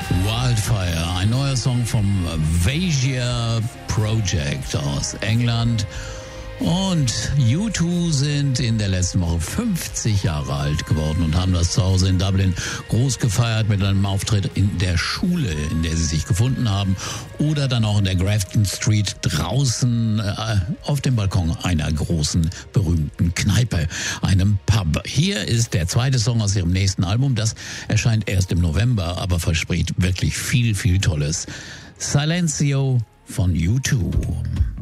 Wildfire, ein neuer Song vom Vajia Project aus England. Und U2 sind in der letzten Woche 50 Jahre alt geworden und haben das zu Hause in Dublin groß gefeiert mit einem Auftritt in der Schule, in der sie sich gefunden haben, oder dann auch in der Grafton Street draußen auf dem Balkon einer großen, berühmten Kneipe, einem Pub. Hier ist der zweite Song aus ihrem nächsten Album. Das erscheint erst im November, aber verspricht wirklich viel, viel Tolles. Silencio von U2.